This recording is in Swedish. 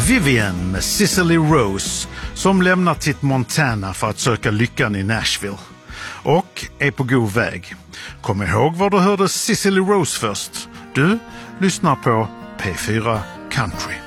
Vivian med Cicely Rose som lämnar till Montana för att söka lyckan i Nashville. Och är på god väg. Kom ihåg var du hörde Cicely Rose först. Du lyssnar på P4 Country.